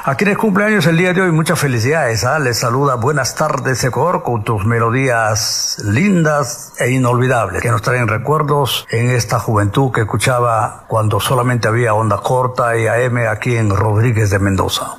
A quienes cumpleaños el día de hoy, muchas felicidades. Les saluda Buenas tardes, Ecuador, con tus melodías lindas e inolvidables que nos traen recuerdos en esta juventud que escuchaba cuando solamente había onda corta y AM aquí en Rodríguez de Mendoza.